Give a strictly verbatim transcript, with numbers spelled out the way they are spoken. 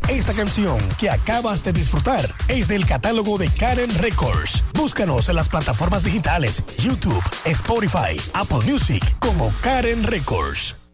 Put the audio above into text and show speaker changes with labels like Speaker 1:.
Speaker 1: Esta canción que acabas de disfrutar es del catálogo de Karen Records. Búscanos en las plataformas digitales YouTube, Spotify, Apple Music como Karen Records.